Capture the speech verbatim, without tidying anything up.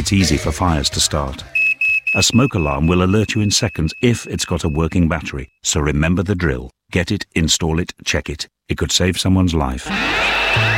it easy for fires to start. A smoke alarm will alert you in seconds if it's got a working battery, so remember the drill. Get it, install it, check it. It could save someone's life.